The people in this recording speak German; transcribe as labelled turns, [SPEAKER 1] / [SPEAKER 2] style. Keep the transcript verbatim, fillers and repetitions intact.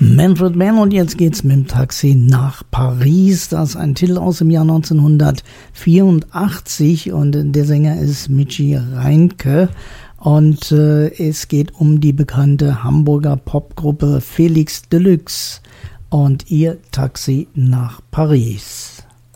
[SPEAKER 1] Manfred Mann, und jetzt geht's mit dem Taxi nach Paris. Das ist ein Titel aus dem Jahr neunzehnhundertvierundachtzig und der Sänger ist Michi Reinke. Und äh, es geht um die bekannte Hamburger Popgruppe Felix Deluxe und ihr Taxi nach Paris.